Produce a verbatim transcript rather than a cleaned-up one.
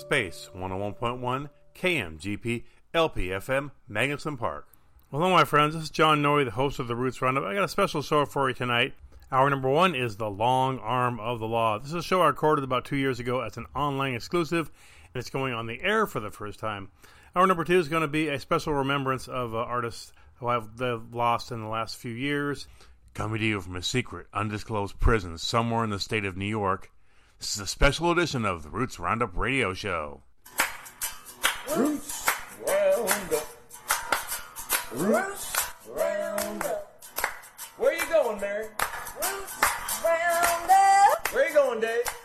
Space one oh one point one K M G P L P F M, Magnuson Park. Well, hello, my friends. This is John Noe, the host of the Roots Roundup. I got a special show for you tonight. Hour number one is The Long Arm of the Law. This is a show I recorded about two years ago as an online exclusive, and it's going on the air for the first time. Hour number two is going to be a special remembrance of uh, artists who I've lost in the last few years. Coming to you from a secret, undisclosed prison somewhere in the state of New York, this is a special edition of the Roots Roundup Radio Show.